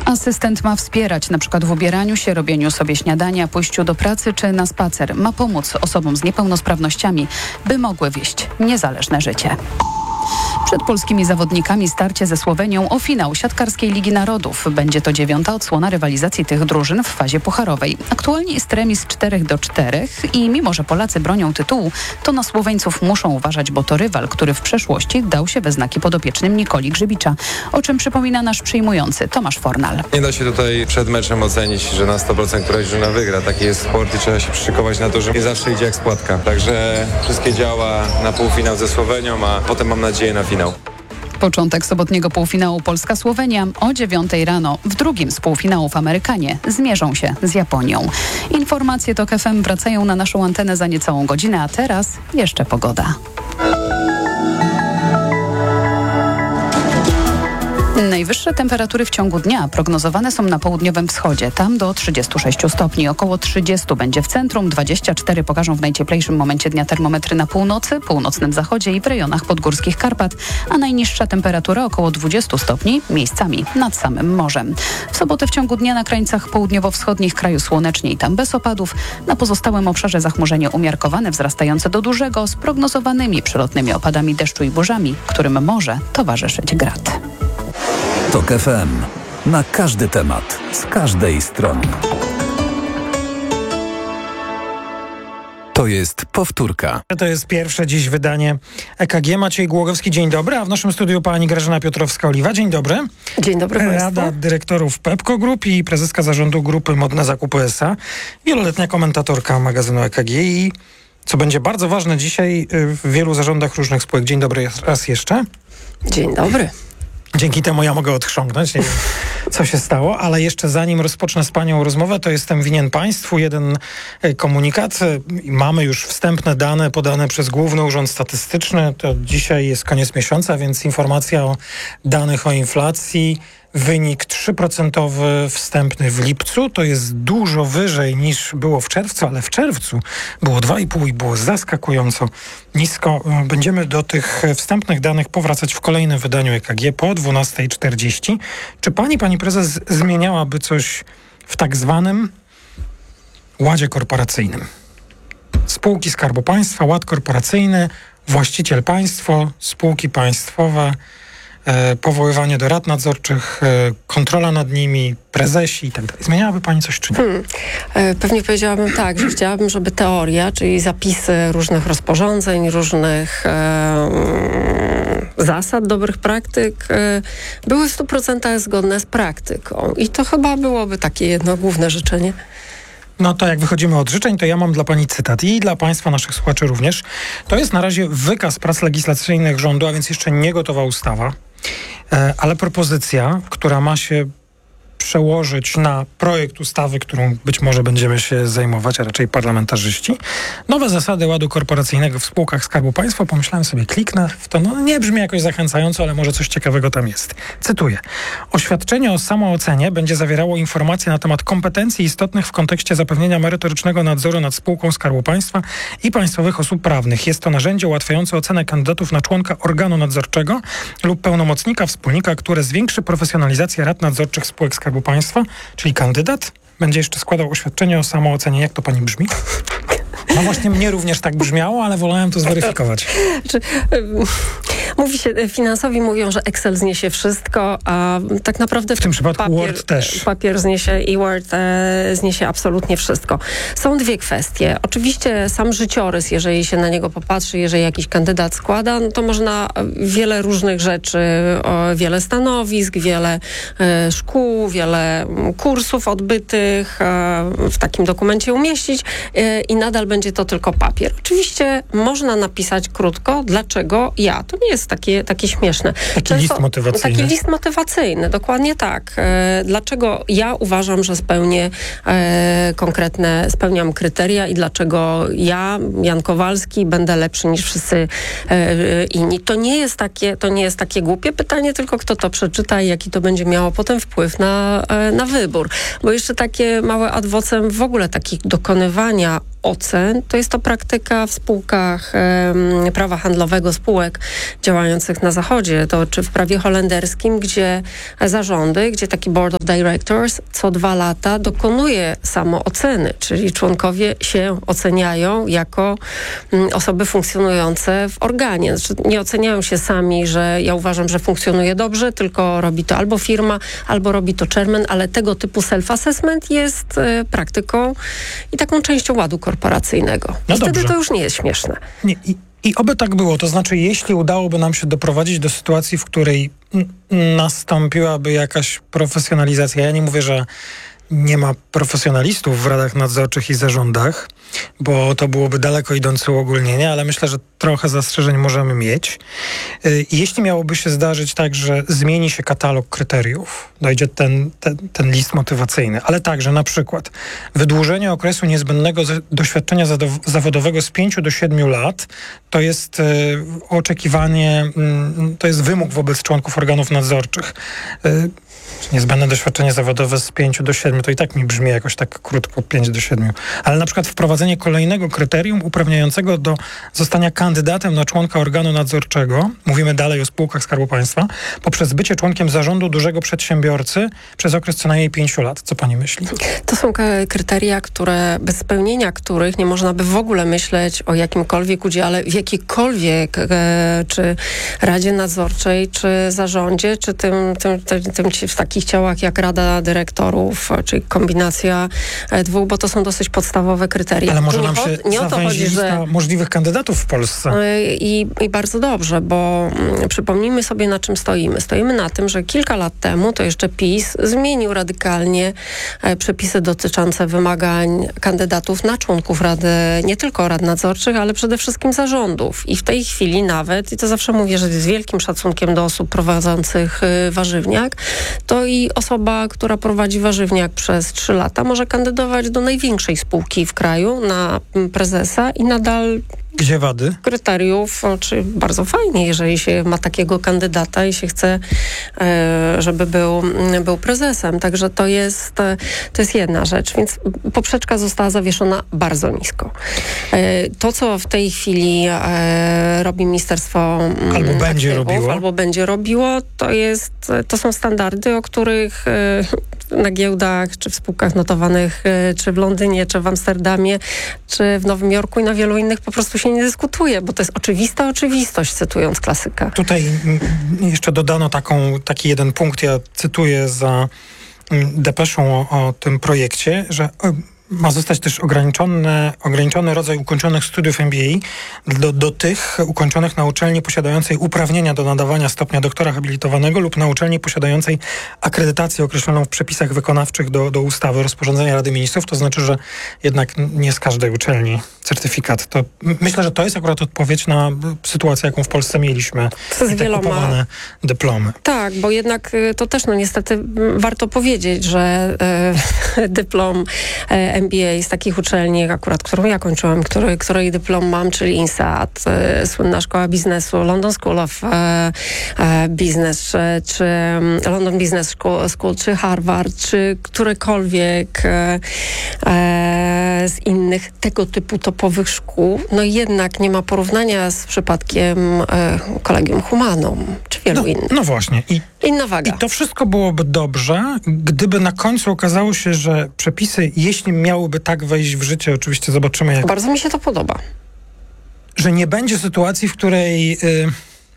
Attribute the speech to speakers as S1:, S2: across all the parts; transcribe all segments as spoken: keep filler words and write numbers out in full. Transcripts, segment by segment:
S1: Asystent ma wspierać na przykład w ubieraniu się, robieniu sobie śniadania, pójściu do pracy czy na spacer. Ma pomóc osobom z niepełnosprawnościami, by mogły wieść niezależne życie. Przed polskimi zawodnikami starcie ze Słowenią o finał siatkarskiej Ligi Narodów. Będzie to dziewiąta odsłona rywalizacji tych drużyn w fazie pucharowej. Aktualnie jest remis cztery do czterech i mimo, że Polacy bronią tytułu, to na Słoweńców muszą uważać, bo to rywal, który w przeszłości dał się we znaki podopiecznym Nikoli Grzybicza, o czym przypomina nasz przyjmujący Tomasz Fornal.
S2: Nie da się tutaj przed meczem ocenić, że na sto procent któraś drużyna wygra. Taki jest sport i trzeba się przyszykować na to, że nie zawsze idzie jak spłatka. Także wszystkie działa na półfinał ze Słowenią, a potem mam nadzieję na finał.
S1: Początek sobotniego półfinału Polska-Słowenia o dziewiątej rano. W drugim z półfinałów Amerykanie zmierzą się z Japonią. Informacje TOK F M wracają na naszą antenę za niecałą godzinę, a teraz jeszcze pogoda. Najwyższe temperatury w ciągu dnia prognozowane są na południowym wschodzie. Tam do trzydziestu sześciu stopni. Około trzydziestu będzie w centrum, dwadzieścia cztery pokażą w najcieplejszym momencie dnia termometry na północy, północnym zachodzie i w rejonach podgórskich Karpat, a najniższa temperatura około dwudziestu stopni, miejscami nad samym morzem. W sobotę w ciągu dnia na krańcach południowo-wschodnich kraju słonecznie i tam bez opadów. Na pozostałym obszarze zachmurzenie umiarkowane, wzrastające do dużego, z prognozowanymi przelotnymi opadami deszczu i burzami, którym może towarzyszyć grad.
S3: TOK F M. Na każdy temat, z każdej strony. To jest powtórka.
S4: To jest pierwsze dziś wydanie E K G. Maciej Głogowski, dzień dobry. A w naszym studiu pani Grażyna Piotrowska-Oliwa. Dzień dobry.
S5: Dzień dobry państwu.
S4: Rada dyrektorów Pepco Group i prezeska zarządu grupy Modne Zakupy S A. Wieloletnia komentatorka magazynu E K G i co będzie bardzo ważne dzisiaj w wielu zarządach różnych spółek. Dzień dobry raz jeszcze.
S5: Dzień dobry.
S4: Dzięki temu ja mogę odchrząknąć, nie wiem, co się stało, ale jeszcze zanim rozpocznę z panią rozmowę, to jestem winien państwu jeden komunikat. Mamy już wstępne dane podane przez Główny Urząd Statystyczny. To dzisiaj jest koniec miesiąca, więc informacja o danych o inflacji. Wynik trzy procent wstępny w lipcu, to jest dużo wyżej niż było w czerwcu, ale w czerwcu było dwa i pół i było zaskakująco nisko. Będziemy do tych wstępnych danych powracać w kolejnym wydaniu E K G po dwunastej czterdzieści. Czy pani, pani prezes, zmieniałaby coś w tak zwanym ładzie korporacyjnym? Spółki Skarbu Państwa, ład korporacyjny, właściciel państwo, spółki państwowe, powoływanie do rad nadzorczych, kontrola nad nimi, prezesi i tak dalej. Zmieniałaby pani coś czy nie?
S5: Hmm. Pewnie powiedziałabym tak, że chciałabym, żeby teoria, czyli zapisy różnych rozporządzeń, różnych e, zasad, dobrych praktyk e, były w stu procentach zgodne z praktyką. I to chyba byłoby takie jedno główne życzenie.
S4: No to jak wychodzimy od życzeń, to ja mam dla pani cytat i dla państwa, naszych słuchaczy również. To jest na razie wykaz prac legislacyjnych rządu, a więc jeszcze nie gotowa ustawa, ale propozycja, która ma się przełożyć na projekt ustawy, którą być może będziemy się zajmować, a raczej parlamentarzyści. Nowe zasady ładu korporacyjnego w spółkach Skarbu Państwa. Pomyślałem sobie, kliknę w to. No nie brzmi jakoś zachęcająco, ale może coś ciekawego tam jest. Cytuję. Oświadczenie o samoocenie będzie zawierało informacje na temat kompetencji istotnych w kontekście zapewnienia merytorycznego nadzoru nad spółką Skarbu Państwa i państwowych osób prawnych. Jest to narzędzie ułatwiające ocenę kandydatów na członka organu nadzorczego lub pełnomocnika wspólnika, które zwiększy profesjonalizację rad nadzorczych spółek Skarbu Państwa, czyli kandydat będzie jeszcze składał oświadczenie o samoocenie. Jak to pani brzmi? No właśnie mnie również tak brzmiało, ale wolałem to zweryfikować.
S5: Czy, mówi się, finansowi mówią, że Excel zniesie wszystko, a tak naprawdę
S4: w tym przypadku
S5: papier,
S4: Word też.
S5: Papier zniesie i Word e, zniesie absolutnie wszystko. Są dwie kwestie. Oczywiście sam życiorys, jeżeli się na niego popatrzy, jeżeli jakiś kandydat składa, no to można wiele różnych rzeczy, o, wiele stanowisk, wiele e, szkół, wiele kursów odbytych e, w takim dokumencie umieścić e, i nadal będzie to tylko papier. Oczywiście można napisać krótko, dlaczego ja. To nie jest takie, takie śmieszne.
S4: Taki Często, list motywacyjny.
S5: Taki list motywacyjny, dokładnie tak. E, dlaczego ja uważam, że spełnię e, konkretne, spełniam kryteria i dlaczego ja, Jan Kowalski, będę lepszy niż wszyscy e, inni. To nie jest takie, to nie jest takie głupie pytanie, tylko kto to przeczyta i jaki to będzie miało potem wpływ na, e, na wybór. Bo jeszcze takie małe ad vocem w ogóle takich dokonywania ocen, to jest to praktyka w spółkach um, prawa handlowego, spółek działających na zachodzie, to czy w prawie holenderskim, gdzie zarządy, gdzie taki board of directors co dwa lata dokonuje samooceny, czyli członkowie się oceniają jako um, osoby funkcjonujące w organie. Znaczy, nie oceniają się sami, że ja uważam, że funkcjonuje dobrze, tylko robi to albo firma, albo robi to chairman, ale tego typu self-assessment jest e, praktyką i taką częścią ładu korporacyjnego.
S4: No
S5: I wtedy
S4: dobrze.
S5: to już nie jest śmieszne.
S4: Nie, i, I oby tak było. To znaczy, jeśli udałoby nam się doprowadzić do sytuacji, w której n- nastąpiłaby jakaś profesjonalizacja, ja nie mówię, że nie ma profesjonalistów w radach nadzorczych i zarządach, bo to byłoby daleko idące uogólnienie, ale myślę, że trochę zastrzeżeń możemy mieć. I jeśli miałoby się zdarzyć tak, że zmieni się katalog kryteriów, dojdzie ten, ten, ten list motywacyjny, ale także na przykład wydłużenie okresu niezbędnego z- doświadczenia zado- zawodowego z pięciu do siedmiu lat, to jest y, oczekiwanie, y, to jest wymóg wobec członków organów nadzorczych. Y, Niezbędne doświadczenie zawodowe z pięciu do siedmiu, to i tak mi brzmi jakoś tak krótko, pięć do siedmiu. Ale na przykład wprowadzenie kolejnego kryterium uprawniającego do zostania kandydatem na członka organu nadzorczego, mówimy dalej o spółkach Skarbu Państwa, poprzez bycie członkiem zarządu dużego przedsiębiorcy przez okres co najmniej pięciu lat. Co pani myśli?
S5: To są k- kryteria, które, bez spełnienia których nie można by w ogóle myśleć o jakimkolwiek udziale w jakiejkolwiek e, czy Radzie Nadzorczej, czy zarządzie, czy tym, tym, tym, tym ci- w takich ciałach jak Rada Dyrektorów, e, czy kombinacja e, dwóch, bo to są dosyć podstawowe kryteria.
S4: Ale może
S5: nie
S4: nam
S5: o-
S4: się
S5: nie o to
S4: zawęzi
S5: chodzi, że
S4: lista możliwych kandydatów w Polsce.
S5: I, I bardzo dobrze, bo mm, przypomnijmy sobie, na czym stoimy. Stoimy na tym, że kilka lat temu, to jeszcze PiS, zmienił radykalnie e, przepisy dotyczące wymagań kandydatów na członków Rady, nie tylko rad nadzorczych, ale przede wszystkim zarządów. I w tej chwili nawet, i to zawsze mówię, że z wielkim szacunkiem do osób prowadzących y, warzywniak, to i osoba, która prowadzi warzywniak przez trzy lata, może kandydować do największej spółki w kraju na mm, prezesa i nadal
S4: Gdzie wady?
S5: kryteriów, czy bardzo fajnie, jeżeli się ma takiego kandydata i się chce, e, żeby był, był prezesem. Także to jest, e, to jest jedna rzecz. Więc poprzeczka została zawieszona bardzo nisko. E, To, co w tej chwili e, robi Ministerstwo mm,
S4: Albo będzie
S5: Aktywów,
S4: robiło.
S5: albo będzie robiło, to jest, to są standardy, o których e, na giełdach, czy w spółkach notowanych, e, czy w Londynie, czy w Amsterdamie, czy w Nowym Jorku i na wielu innych po prostu się nie dyskutuje, bo to jest oczywista oczywistość, cytując klasyka.
S4: Tutaj mm, jeszcze dodano taką, taki jeden punkt, ja cytuję za mm, depeszą o, o tym projekcie, że e, ma zostać też ograniczony, ograniczony rodzaj ukończonych studiów M B A do, do tych ukończonych na uczelni posiadającej uprawnienia do nadawania stopnia doktora habilitowanego lub na uczelni posiadającej akredytację określoną w przepisach wykonawczych do, do ustawy rozporządzenia Rady Ministrów. To znaczy, że jednak nie z każdej uczelni certyfikat. To m- myślę, że to jest akurat odpowiedź na y, sytuację, jaką w Polsce mieliśmy.
S5: To z
S4: I te
S5: wieloma-
S4: kupowane dyplomy.
S5: Tak, bo jednak y, to też no niestety m, warto powiedzieć, że e, dyplom e, M B A z takich uczelni, akurat którą ja kończyłam, który, której dyplom mam, czyli INSEAD, e, słynna szkoła biznesu, London School of e, e, Business, czy, czy London Business School, School, czy Harvard, czy którekolwiek e, e, z innych tego typu topowych szkół, no jednak nie ma porównania z przypadkiem e, Collegium Humanum, czy wielu
S4: No,
S5: innych.
S4: no właśnie. I
S5: Inna waga.
S4: I to wszystko byłoby dobrze, gdyby na końcu okazało się, że przepisy, jeśli miałyby tak wejść w życie, oczywiście zobaczymy, jak,
S5: Bardzo mi się to podoba.
S4: że nie będzie sytuacji, w której y,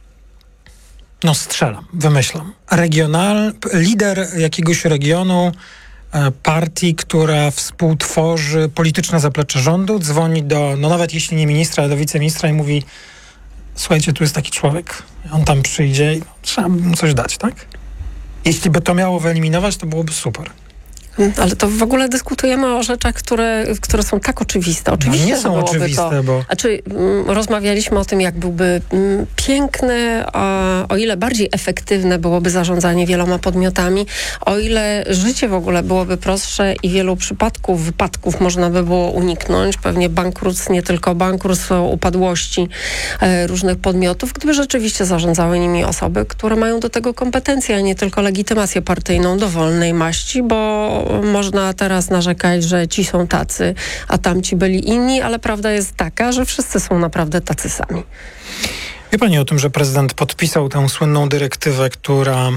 S4: no strzelam, wymyślam. Regional, lider jakiegoś regionu, e, partii, która współtworzy polityczne zaplecze rządu, dzwoni do, no nawet jeśli nie ministra, ale do wiceministra i mówi: słuchajcie, tu jest taki człowiek, on tam przyjdzie i trzeba mu coś dać, tak? Jeśli by to miało wyeliminować, to byłoby super.
S5: Ale to w ogóle dyskutujemy o rzeczach, które, które są tak oczywiste. Oczywiście,
S4: no nie
S5: że
S4: są
S5: byłoby
S4: oczywiste,
S5: to.
S4: bo...
S5: Znaczy, mm, rozmawialiśmy o tym, jak byłby mm, piękny, a, o ile bardziej efektywne byłoby zarządzanie wieloma podmiotami, o ile życie w ogóle byłoby prostsze i wielu przypadków, wypadków można by było uniknąć. Pewnie bankructw, nie tylko bankructw, upadłości e, różnych podmiotów, gdyby rzeczywiście zarządzały nimi osoby, które mają do tego kompetencje, a nie tylko legitymację partyjną dowolnej maści, bo można teraz narzekać, że ci są tacy, a tamci byli inni, ale prawda jest taka, że wszyscy są naprawdę tacy sami.
S4: Wie pani o tym, że prezydent podpisał tę słynną dyrektywę, która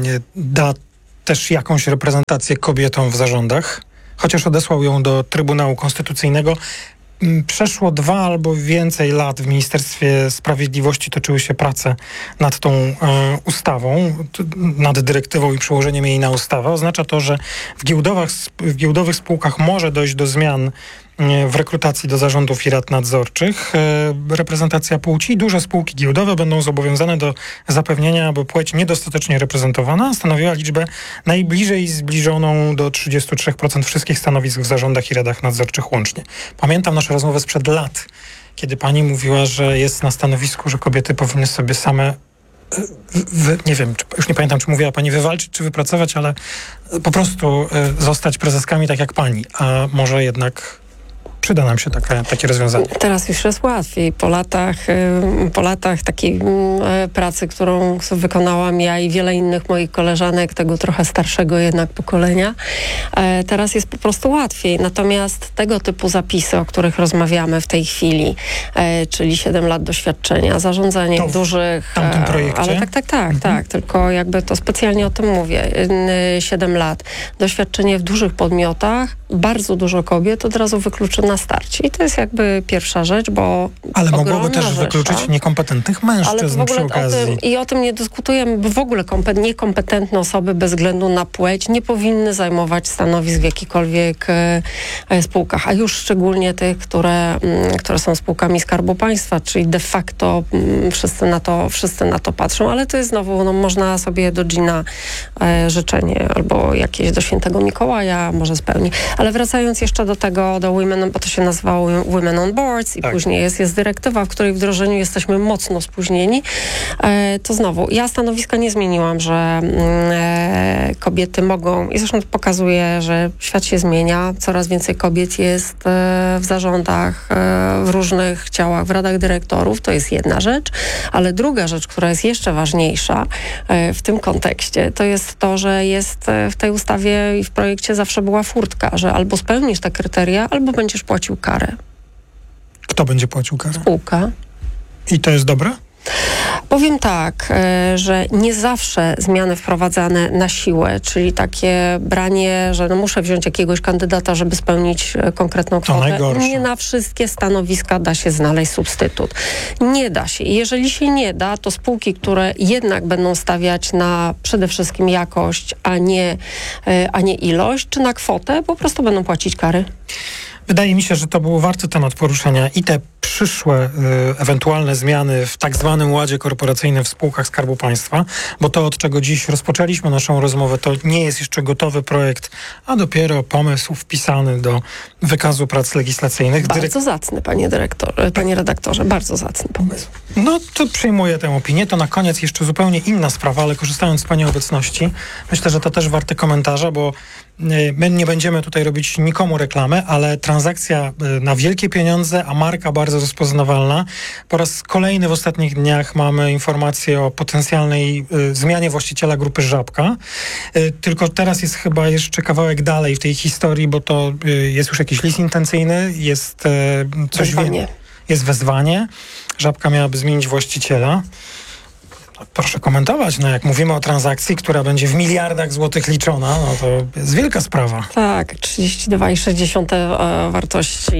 S4: da też jakąś reprezentację kobietom w zarządach, chociaż odesłał ją do Trybunału Konstytucyjnego. Przeszło dwa albo więcej lat w Ministerstwie Sprawiedliwości toczyły się prace nad tą e, ustawą, t, nad dyrektywą i przełożeniem jej na ustawę. Oznacza to, że w, giełdowych, w giełdowych spółkach może dojść do zmian w rekrutacji do zarządów i rad nadzorczych. Reprezentacja płci. Duże spółki giełdowe będą zobowiązane do zapewnienia, aby płeć niedostatecznie reprezentowana stanowiła liczbę najbliżej zbliżoną do trzydzieści trzy procent wszystkich stanowisk w zarządach i radach nadzorczych łącznie. Pamiętam naszą rozmowę sprzed lat, kiedy pani mówiła, że jest na stanowisku, że kobiety powinny sobie same Wy, nie wiem, czy, już nie pamiętam, czy mówiła pani wywalczyć, czy wypracować, ale po prostu y, zostać prezeskami tak jak pani, a może jednak przyda nam się taka, takie rozwiązanie.
S5: Teraz już jest łatwiej. Po latach, po latach takiej pracy, którą wykonałam ja i wiele innych moich koleżanek, tego trochę starszego jednak pokolenia, teraz jest po prostu łatwiej. Natomiast tego typu zapisy, o których rozmawiamy w tej chwili, czyli siedem lat doświadczenia, zarządzanie
S4: to
S5: w dużych...
S4: W tamtym projekcie?
S5: Ale tak, tak, tak,
S4: mhm.
S5: tak. Tylko jakby to specjalnie o tym mówię. siedem lat. Doświadczenie w dużych podmiotach, bardzo dużo kobiet od razu wykluczy na starcie. I to jest jakby pierwsza rzecz, bo
S4: ale mogłoby też
S5: rzesza,
S4: wykluczyć niekompetentnych mężczyzn
S5: ale w ogóle
S4: przy okazji.
S5: O tym, I o tym nie dyskutujemy, bo w ogóle kompet- niekompetentne osoby bez względu na płeć nie powinny zajmować stanowisk w jakichkolwiek e, spółkach, a już szczególnie tych, które, m, które są spółkami Skarbu Państwa, czyli de facto m, wszyscy, na to, wszyscy na to patrzą, ale to jest znowu, no, można sobie do Gina e, życzenie albo jakieś do Świętego Mikołaja może spełni. Ale wracając jeszcze do tego, do Women, bo to się nazywało Women on Boards i
S4: tak.
S5: później jest, jest dyrektywa, w której wdrożeniu jesteśmy mocno spóźnieni, e, to znowu, ja stanowiska nie zmieniłam, że e, kobiety mogą, i zresztą to pokazuje, że świat się zmienia, coraz więcej kobiet jest e, w zarządach, e, w różnych ciałach, w radach dyrektorów, to jest jedna rzecz, ale druga rzecz, która jest jeszcze ważniejsza e, w tym kontekście, to jest to, że jest e, w tej ustawie i w projekcie zawsze była furtka, że albo spełnisz te kryteria, albo będziesz płacił karę.
S4: Kto będzie płacił karę?
S5: Spółka.
S4: I to jest dobre?
S5: Powiem tak, e, że nie zawsze zmiany wprowadzane na siłę, czyli takie branie, że no muszę wziąć jakiegoś kandydata, żeby spełnić e, konkretną kwotę. Nie na wszystkie stanowiska da się znaleźć substytut. Nie da się. I jeżeli się nie da, to spółki, które jednak będą stawiać na przede wszystkim jakość, a nie, e, a nie ilość, czy na kwotę, po prostu będą płacić kary.
S4: Wydaje mi się, że to był warty temat poruszenia i te przyszłe y, ewentualne zmiany w tak zwanym ładzie korporacyjnym w spółkach Skarbu Państwa, bo to, od czego dziś rozpoczęliśmy naszą rozmowę, to nie jest jeszcze gotowy projekt, a dopiero pomysł wpisany do wykazu prac legislacyjnych.
S5: Bardzo
S4: Dyrek...
S5: zacny, panie dyrektorze, panie redaktorze, bardzo zacny pomysł.
S4: No to przyjmuję tę opinię. To na koniec jeszcze zupełnie inna sprawa, ale korzystając z pani obecności, myślę, że to też warte komentarza, bo my nie będziemy tutaj robić nikomu reklamy, ale transakcja na wielkie pieniądze, a marka bardzo rozpoznawalna. Po raz kolejny w ostatnich dniach mamy informację o potencjalnej y, zmianie właściciela grupy Żabka. Y, tylko teraz jest chyba jeszcze kawałek dalej w tej historii, bo to y, jest już jakiś list intencyjny, jest y, coś
S5: Wezwanie.
S4: wie, jest wezwanie. Żabka miałaby zmienić właściciela. Proszę komentować, no jak mówimy o transakcji, która będzie w miliardach złotych liczona, no to jest wielka sprawa.
S5: Tak, trzydzieści dwa i sześć dziesiątych e, wartości.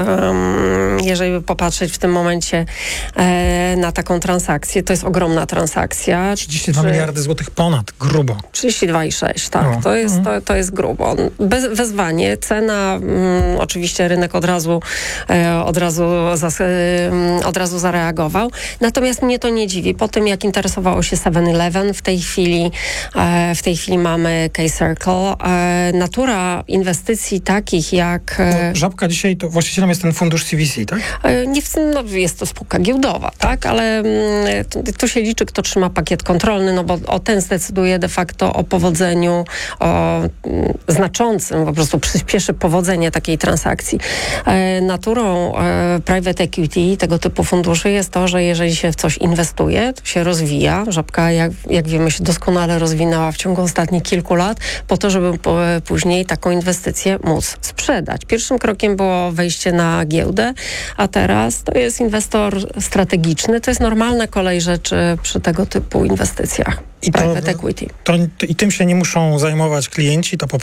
S5: Um, jeżeli popatrzeć w tym momencie e, na taką transakcję, to jest ogromna transakcja.
S4: trzydzieści dwa
S5: Czy...
S4: miliardy złotych ponad, grubo.
S5: trzydzieści dwa i sześć, tak.
S4: No.
S5: To, jest, to, to jest grubo. Bez, wezwanie, cena, mm, oczywiście rynek od razu, e, od, razu zas, e, od razu zareagował. Natomiast mnie to nie dziwi. Po tym, jak interesowało się seven eleven, w tej chwili, e, w tej chwili mamy K-Circle. E, natura inwestycji takich jak... E,
S4: no, Żabka dzisiaj, to właścicielem jest ten fundusz C V C, tak?
S5: e, nie, no, jest to spółka giełdowa, tak? Ale mm, tu się liczy, kto trzyma pakiet kontrolny, no bo o ten zdecyduje de facto o powodzeniu, o mm, znaczącym, po prostu przyspieszy powodzenie takiej transakcji. E, naturą e, private equity, tego typu funduszy jest to, że jeżeli się w coś inwestuje, to się rozwija, rozwija. Żabka, jak, jak wiemy, się doskonale rozwinęła w ciągu ostatnich kilku lat, po to, żeby po, później taką inwestycję móc sprzedać. Pierwszym krokiem było wejście na giełdę, a teraz to jest inwestor strategiczny. To jest normalna kolej rzeczy przy tego typu inwestycjach.
S4: I to,
S5: Private equity.
S4: To, I tym się nie muszą zajmować klienci, to po